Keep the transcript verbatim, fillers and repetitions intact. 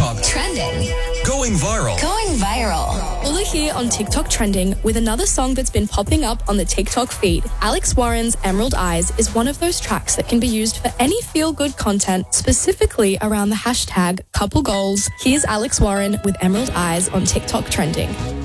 TikTok. Trending. Going viral. Going viral. Ola here on TikTok Trending with another song that's been popping up on the TikTok feed. Alex Warren's Emerald Eyes is one of those tracks that can be used for any feel-good content, specifically around the hashtag couple goals. Here's Alex Warren with Emerald Eyes on TikTok Trending.